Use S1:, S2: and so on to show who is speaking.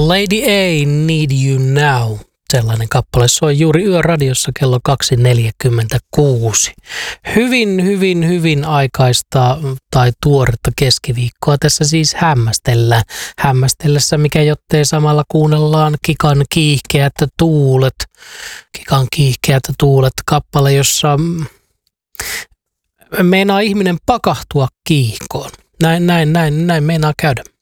S1: Lady A, Need You Now. Sellainen kappale soi juuri Yöradiossa kello 2.46. Hyvin aikaista tai tuoretta keskiviikkoa tässä siis hämmästellään. Hämmästellessä, mikä jottei samalla kuunnellaan Kikan kiihkeät tuulet. Kikan kiihkeät tuulet, kappale, jossa meinaa ihminen pakahtua kiihkoon. Näin meinaa käydä.